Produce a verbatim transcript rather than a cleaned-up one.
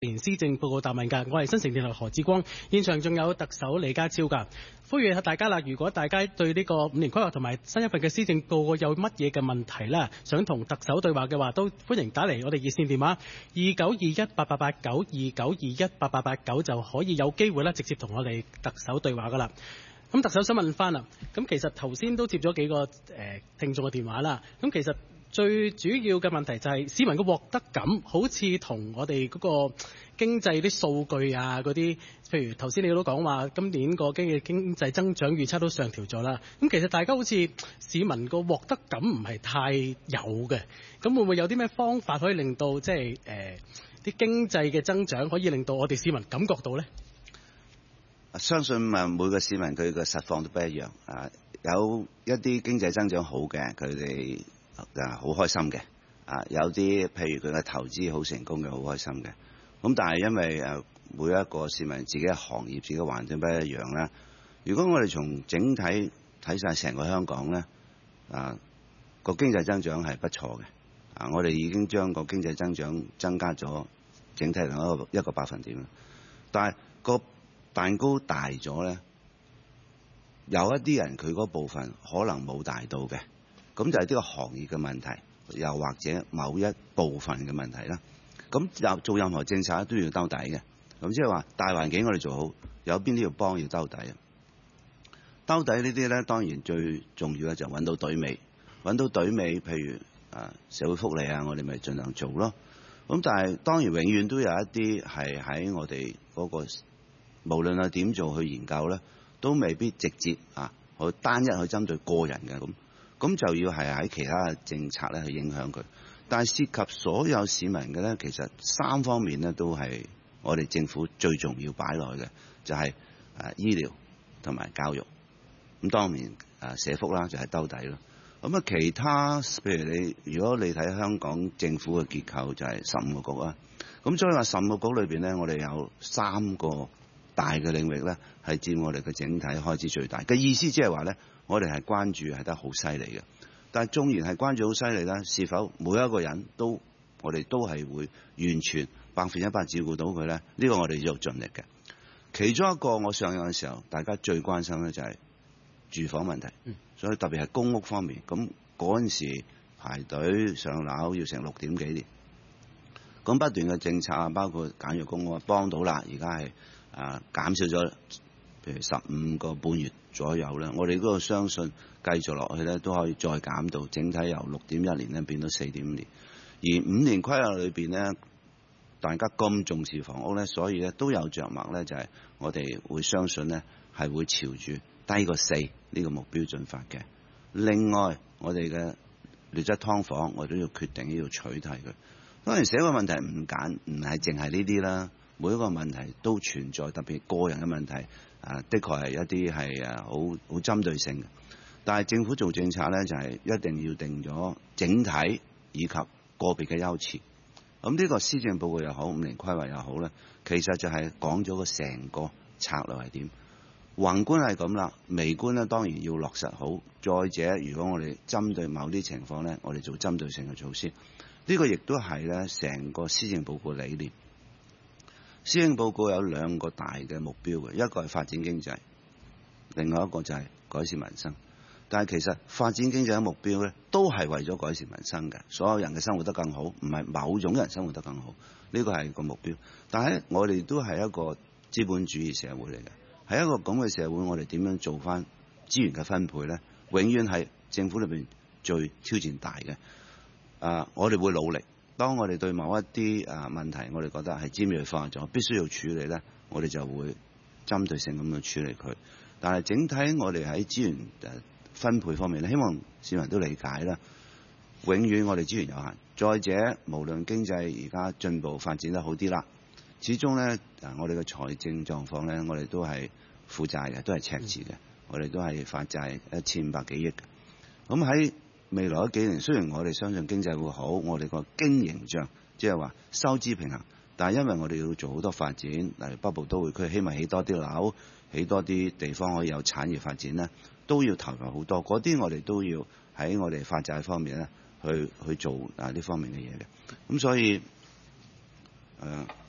年施政報告答問㗎，我係新城電台何志光，現場仲有特首李家超㗎。呼籲下大家啦，如果大家對呢個五年規劃同埋新一份嘅施政報告有乜嘢嘅問題啦，想同特首對話嘅話，都歡迎打嚟我哋熱線電話二九二一八八八九二九二一八八八九，就可以有機會啦，直接同我哋特首對話㗎啦。咁特首想問翻啦，咁其實頭先都接咗幾個誒、呃、聽眾嘅電話啦，咁其實最主要嘅問題就係市民嘅獲得感，好似同我哋嗰個經濟啲數據啊嗰啲，譬如頭先你都講話今年個經濟經濟增長預測都上調咗啦。咁其實大家好似市民個獲得感唔係太有嘅，咁會唔會有啲咩方法可以令到即係誒啲經濟嘅增長可以令到我哋市民感覺到咧？ 相信啊每個市民佢嘅實況都不一樣啊，有一啲經濟增長好嘅，佢哋啊好開心嘅啊，有啲譬如佢嘅投資好成功嘅，好開心嘅。咁但係因為誒每一個市民自己嘅行業、自己嘅環境不一樣啦。如果我哋從整體睇晒成個香港咧，啊個經濟增長係不錯嘅啊，我哋已經將個經濟增長增加咗整體嚟一個一個百分點啦。但係個蛋糕大咗咧，有一啲人佢嗰部分可能冇大到嘅，咁就係呢個行業嘅問題，又或者某一部分嘅問題啦。咁又做任何政策都要兜底嘅，咁即係話大環境我哋做好，有邊啲要幫要兜底啊？兜底呢啲咧，當然最重要嘅就揾到隊尾，揾到隊尾，譬如啊社會福利啊，我哋咪盡量做咯。咁但係當然永遠都有一啲係喺我哋嗰個。無論係點做去研究咧，都未必直接啊去單一去針對個人嘅，咁，咁就要係喺其他嘅政策咧去影響佢。但係涉及所有市民嘅咧，其實三方面咧都係我哋政府最重要擺落去嘅，就係、是、誒、啊、醫療同埋教育。咁當然誒社福啦，就係兜底咯。咁啊其他譬如你如果你睇香港政府嘅結構就係十五個局啦。咁所以話十五個局裏邊咧，我哋有三個大嘅領域咧，係佔我哋嘅整體開支最大嘅意思，即係話咧，我哋係關注係得好犀利嘅。但係縱然係關注好犀利啦，是否每一個人都我哋都係會完全百分一百照顧到佢咧？呢、這個我哋要盡力嘅。其中一個我上任嘅時候，大家最關心咧就係住房問題，所以特別係公屋方面。咁嗰陣時排隊上樓要成六點幾年，咁不斷嘅政策啊，包括簡約公屋幫到啦，而家係。啊，減少咗，譬如十五個半月左右咧，我哋嗰個相信繼續落去咧，都可以再減到整體由六點一年咧變到四點五年。而五年規劃裏邊咧，大家咁重視房屋咧，所以咧都有着墨咧，就係、是、我哋會相信咧係會朝住低過四呢個目標進發嘅。另外，我哋嘅劣質劏房，我哋都要決定要取締佢。當然，社會問題唔簡唔係淨係呢啲啦。每一個問題都存在，特別個人嘅問題，啊，的確係一啲係啊好好針對性嘅。但係政府做政策咧，就係、是、一定要定咗整體以及個別嘅優次。咁呢個施政報告又好，五年規劃又好咧，其實就係講咗個成個策略係點。宏觀係咁啦，微觀咧當然要落實好。再者，如果我哋針對某啲情況咧，我哋做針對性嘅措施，呢、這個亦都係咧成個施政報告理念。施政報告有兩個大嘅目標嘅，一個係發展經濟，另外一個就係改善民生。但係其實發展經濟嘅目標咧，都係為咗改善民生嘅，所有人嘅生活得更好，唔係某種人生活得更好。呢個係個目標。但係我哋都係一個資本主義社會嚟嘅，喺一個咁嘅社會，我哋點樣做翻資源嘅分配咧？永遠係政府裏邊最挑戰大嘅。啊，我哋會努力。當我哋對某一啲啊問題，我哋覺得係尖銳化咗，必須要處理咧，我哋就會針對性咁去處理佢。但係整體我哋喺資源誒分配方面咧，希望市民都理解啦。永遠我哋資源有限，再者無論經濟而家進步發展得好啲啦，始終咧啊我哋嘅財政狀況咧，我哋都係負債嘅，都係赤字嘅，我哋都係發債一千五百幾億嘅。咁喺未來嗰幾年，雖然我哋相信經濟會好，我哋個經營帳即係話收支平衡，但係因為我哋要做好多發展，例如北部都會區，希望起多啲樓，起多啲地方可以有產業發展咧，都要投入好多。嗰啲我哋都要喺我哋發債方面咧，去去做啊呢方面嘅嘢嘅。咁所以誒、呃，